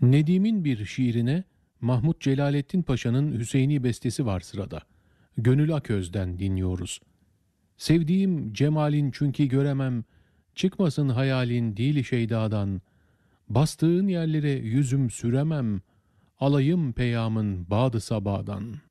Nedim'in bir şiirine Mahmut Celaleddin Paşa'nın Hüseyini bestesi var sırada. Gönül Aköz'den dinliyoruz. Sevdiğim cemalin çünkü göremem, çıkmasın hayalin dili şeydadan, bastığın yerlere yüzüm süremem, alayım peyamın badı sabadan.''